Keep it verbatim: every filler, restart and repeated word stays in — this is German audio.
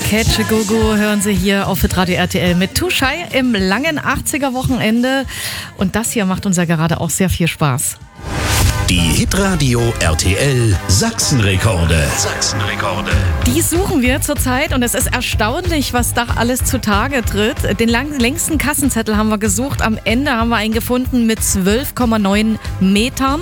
Catch a Go-Go hören Sie hier auf Hitradio R T L mit Too Shy im langen achtziger-Wochenende. Und das hier macht uns ja gerade auch sehr viel Spaß. Die Hitradio R T L Sachsenrekorde. Sachsenrekorde. Die suchen wir zurzeit und es ist erstaunlich, was da alles zutage tritt. Den lang, längsten Kassenzettel haben wir gesucht. Am Ende haben wir einen gefunden mit zwölf Komma neun Metern.